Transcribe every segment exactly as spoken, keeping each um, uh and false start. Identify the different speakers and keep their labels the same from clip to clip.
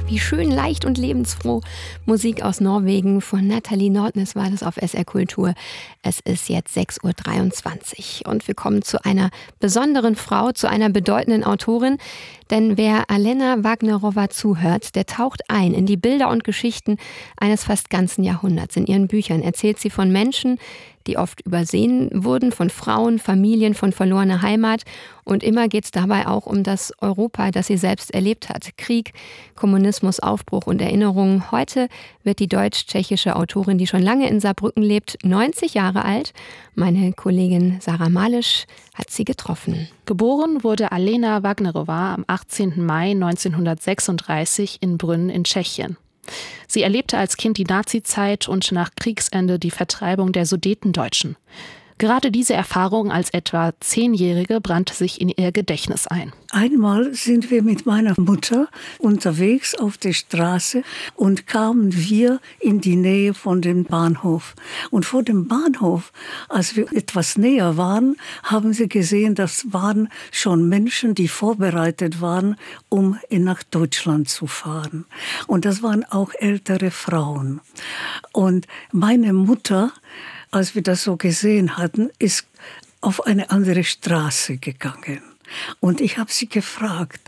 Speaker 1: Wie schön, leicht und lebensfroh. Musik aus Norwegen von Nathalie Nordnes war das auf S R Kultur. Es ist jetzt sechs Uhr dreiundzwanzig und wir kommen zu einer besonderen Frau, zu einer bedeutenden Autorin. Denn wer Alena Wagnerowa zuhört, der taucht ein in die Bilder und Geschichten eines fast ganzen Jahrhunderts. In ihren Büchern erzählt sie von Menschen, die oft übersehen wurden, von Frauen, Familien, von verlorener Heimat. Und immer geht es dabei auch um das Europa, das sie selbst erlebt hat. Krieg, Kommunismus, Aufbruch und Erinnerungen. Heute wird die deutsch-tschechische Autorin, die schon lange in Saarbrücken lebt, neunzig Jahre alt. Meine Kollegin Sarah Malisch hat sie getroffen.
Speaker 2: Geboren wurde Alena Wagnerowa am achtzehnten Mai neunzehnhundertsechsunddreißig in Brünn in Tschechien. Sie erlebte als Kind die Nazizeit und nach Kriegsende die Vertreibung der Sudetendeutschen. Gerade diese Erfahrung als etwa Zehnjährige brannte sich in ihr Gedächtnis ein.
Speaker 3: Einmal sind wir mit meiner Mutter unterwegs auf der Straße und kamen wir in die Nähe von dem Bahnhof. Und vor dem Bahnhof, als wir etwas näher waren, haben sie gesehen, das waren schon Menschen, die vorbereitet waren, um nach Deutschland zu fahren. Und das waren auch ältere Frauen. Und meine Mutter, als wir das so gesehen hatten, ist auf eine andere Straße gegangen. Und ich habe sie gefragt,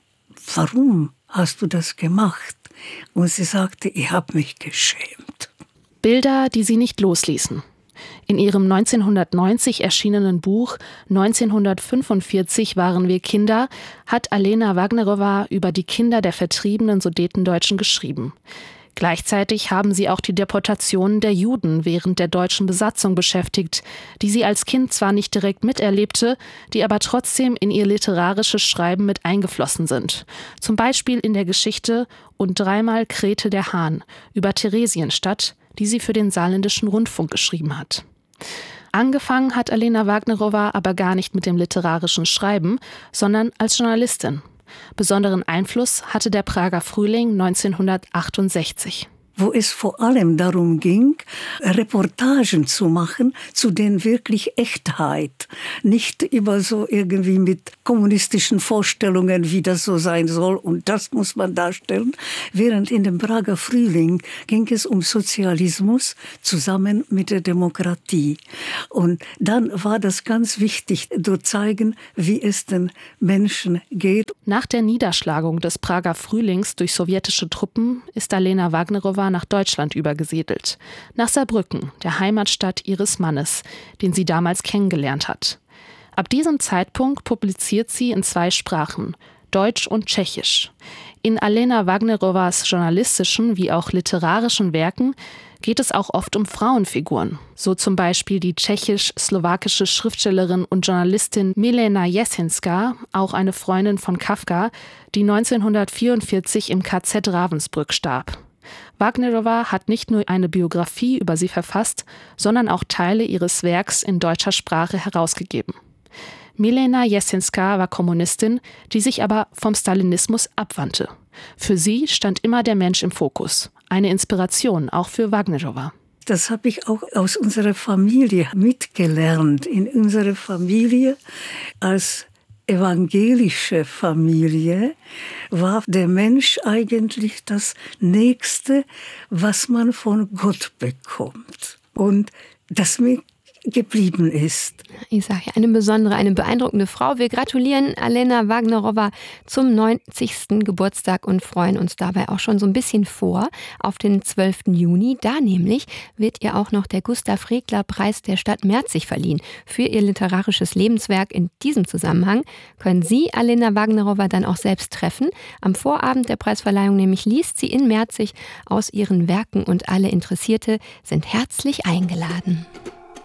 Speaker 3: warum hast du das gemacht? Und sie sagte, ich habe mich geschämt.
Speaker 2: Bilder, die sie nicht losließen. In ihrem neunzehnhundertneunzig erschienenen Buch neunzehnhundertfünfundvierzig waren wir Kinder hat Alena Wagnerowa über die Kinder der vertriebenen Sudetendeutschen geschrieben. Gleichzeitig haben sie auch die Deportationen der Juden während der deutschen Besatzung beschäftigt, die sie als Kind zwar nicht direkt miterlebte, die aber trotzdem in ihr literarisches Schreiben mit eingeflossen sind. Zum Beispiel in der Geschichte Und dreimal krähte der Hahn über Theresienstadt, die sie für den Saarländischen Rundfunk geschrieben hat. Angefangen hat Alena Wagnerowa aber gar nicht mit dem literarischen Schreiben, sondern als Journalistin. Besonderen Einfluss hatte der Prager Frühling neunzehnhundertachtundsechzig.
Speaker 3: Wo es vor allem darum ging, Reportagen zu machen, zu denen wirklich Echtheit. Nicht immer so irgendwie mit kommunistischen Vorstellungen, wie das so sein soll und das muss man darstellen. Während in dem Prager Frühling ging es um Sozialismus zusammen mit der Demokratie. Und dann war das ganz wichtig, zu zeigen, wie es den Menschen geht.
Speaker 2: Nach der Niederschlagung des Prager Frühlings durch sowjetische Truppen ist Alena Wagnerowa nach Deutschland übergesiedelt, nach Saarbrücken, der Heimatstadt ihres Mannes, den sie damals kennengelernt hat. Ab diesem Zeitpunkt publiziert sie in zwei Sprachen, Deutsch und Tschechisch. In Alena Wagnerowas journalistischen wie auch literarischen Werken geht es auch oft um Frauenfiguren. So zum Beispiel die tschechisch-slowakische Schriftstellerin und Journalistin Milena Jesenská, auch eine Freundin von Kafka, die neunzehnhundertvierundvierzig im K Z Ravensbrück starb. Wagnerowa hat nicht nur eine Biografie über sie verfasst, sondern auch Teile ihres Werks in deutscher Sprache herausgegeben. Milena Jesenská war Kommunistin, die sich aber vom Stalinismus abwandte. Für sie stand immer der Mensch im Fokus. Eine Inspiration auch für Wagnerowa.
Speaker 3: Das habe ich auch aus unserer Familie mitgelernt. In unserer Familie als evangelische Familie war der Mensch eigentlich das Nächste, was man von Gott bekommt. Und das mir geblieben ist.
Speaker 1: Ich sage ja, eine besondere, eine beeindruckende Frau. Wir gratulieren Alena Wagnerowa zum neunzigsten Geburtstag und freuen uns dabei auch schon so ein bisschen vor auf den zwölften Juni. Da nämlich wird ihr auch noch der Gustav-Regler-Preis der Stadt Merzig verliehen. Für ihr literarisches Lebenswerk in diesem Zusammenhang können Sie Alena Wagnerowa dann auch selbst treffen. Am Vorabend der Preisverleihung nämlich liest sie in Merzig aus ihren Werken und alle Interessierte sind herzlich eingeladen.